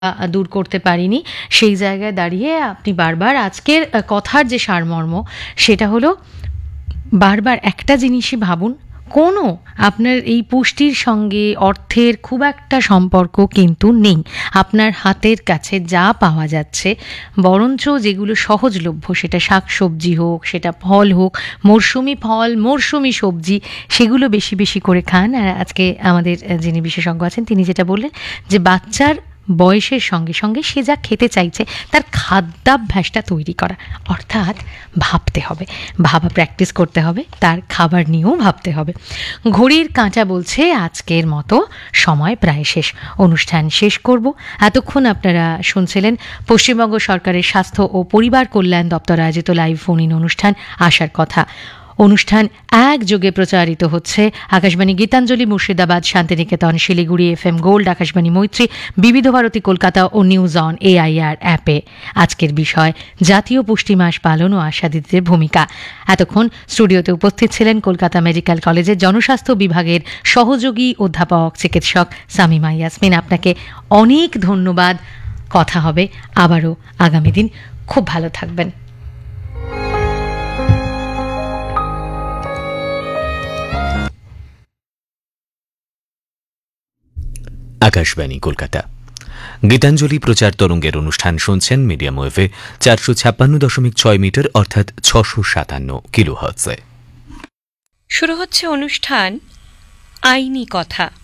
দূর করতে পারিনি, সেই জায়গায় দাঁড়িয়ে আপনি বারবার আজকের কথার যে সারমর্ম সেটা হলো বারবার একটা জিনিসই ভাবুন, কোনো আপনার এই পুষ্টির সঙ্গে অর্থের খুব একটা সম্পর্ক কিন্তু নেই। আপনার হাতের কাছে যা পাওয়া যাচ্ছে, বরঞ্চ যেগুলো সহজলভ্য, সেটা শাকসবজি হোক, সেটা ফল হোক, মরশুমি ফল মরশুমি সবজি, সেগুলো বেশি বেশি করে খান। আর আজকে আমাদের যিনি বিশেষজ্ঞ আছেন তিনি যেটা বললেন যে বাচ্চার বয়সের সঙ্গে সঙ্গে সে যা খেতে চাইছে তার খাদ্যাভ্যাসটা তৈরি করা, অর্থাৎ ভাবতে হবে, ভাবা প্র্যাকটিস করতে হবে, তার খাবার নিয়েও ভাবতে হবে। ঘড়ির কাঁটা বলছে আজকের মতো সময় প্রায় শেষ, অনুষ্ঠান শেষ করব। এতক্ষণ আপনারা শুনছিলেন পশ্চিমবঙ্গ সরকারের স্বাস্থ্য ও পরিবার কল্যাণ দপ্তর আয়োজিত লাইভ ফোন ইন অনুষ্ঠান আসার কথা। অনুষ্ঠান একযোগে প্রচারিত হচ্ছে আকাশবাণী গীতাঞ্জলি মুর্শিদাবাদ, শান্তিনিকেতন, শিলিগুড়ি FM গোল্ড, আকাশবাণী মৈত্রী, বিবিধ ভারতী কলকাতা ও নিউজ অন AIR অ্যাপে। আজকের বিষয় জাতীয় পুষ্টি মাস পালন ও আশা দিদিদের ভূমিকা। এতক্ষণ স্টুডিওতে উপস্থিত ছিলেন কলকাতা মেডিকেল কলেজের জনস্বাস্থ্য বিভাগের সহযোগী অধ্যাপক চিকিৎসক সামিমা ইয়াসমিন। আপনাকে অনেক ধন্যবাদ। কথা হবে আবারও আগামী দিন। খুব ভালো থাকবেন। আকাশবাণী কলকাতা গীতাঞ্জলি প্রচার তরঙ্গের অনুষ্ঠান শুনছেন মিডিয়াম ওয়েভে 456.6 মিটার অর্থাৎ 657 কিলোহার্টজে। শুরু হচ্ছে অনুষ্ঠান আইনি কথা।